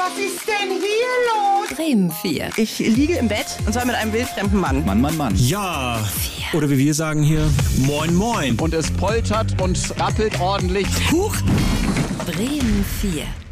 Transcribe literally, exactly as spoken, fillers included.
Was ist denn hier los? Bremen vier. Ich liege im Bett, und zwar mit einem wildfremden Mann. Mann, Mann, Mann. Ja. Oder wie wir sagen hier, moin, moin. Und es poltert und rappelt ordentlich. Huch. Bremen vier.